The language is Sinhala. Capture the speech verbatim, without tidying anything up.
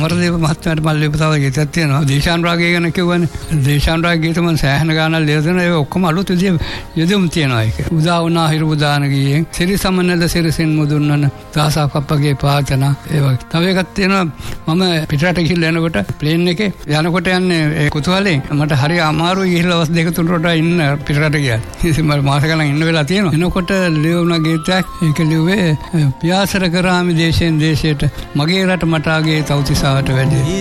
අමරදේව මහත්මයාට මම ලියපු තව ගීතයක් තියෙනවා. දේශානුරාගය ගැන කිව්වනේ. දේශානුරාග ගීත මම සෑහෙන ගානක් ලියලා දෙනවා. ඒක ඔක්කොම අලුත් විදිහේ යෙදුම් තියෙනවා ඒක. උදා වුණා හිරු බුදාන ගියෙන් සිරි සමනල සිරිසින් මුදුන්නන දහසක් අපගේ පාතන ඒ වගේ. තව එකක් තියෙනවා මම පිටරට ගිහිල්ලා යනකොට ප්ලේන් එකේ යනකොට යන්නේ ඒ කුතුහලෙන් මට හරි අමාරුයි ගිහිල්ලා වස් දෙක තුනකට ඉන්න පිටරට ගියා. ඉතින් මම මාස ගණන් ඉන්න වෙලා තියෙනවා. එනකොට ලියුණා ගීතයක් ඒක ලිව්වේ පියාසර කරාමි දේශයෙන් දේශයට මගේ රට මට ආගේ තවතිසාවට වැඩි.